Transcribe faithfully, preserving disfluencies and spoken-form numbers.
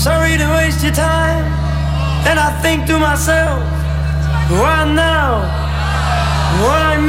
sorry to waste your time. And I think to myself, why now? Why